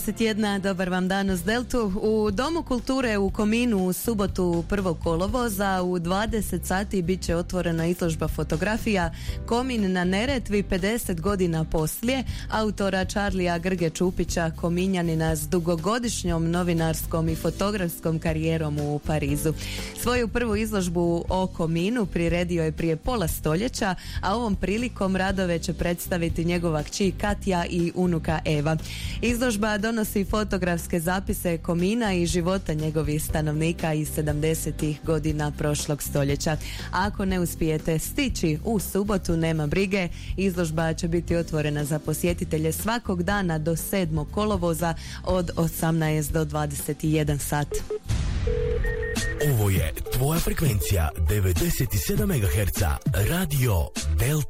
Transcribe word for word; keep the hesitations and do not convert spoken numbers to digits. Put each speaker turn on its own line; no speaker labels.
Jedna, dobar vam dan uz Deltu. U Domu kulture u Kominu u subotu prvog kolovoza u dvadeset sati bit će otvorena izložba fotografija Komin na Neretvi pedeset godina poslije autora Charlija Grge Čupića, Kominjanina s dugogodišnjom novinarskom i fotografskom karijerom u Parizu. Svoju prvu izložbu o Kominu priredio je prije pola stoljeća, a ovom prilikom radove će predstaviti njegova kći Katja i unuka Eva. Izložba donosi fotografske zapise Komina i života njegovih stanovnika iz sedamdesetih godina prošlog stoljeća. Ako ne uspijete stići u subotu, nema brige, izložba će biti otvorena za posjetitelje svakog dana do sedmog kolovoza od osamnaest do dvadeset jedan sat.
Ovo je tvoja frekvencija devedeset sedam megaherca Radio Delta.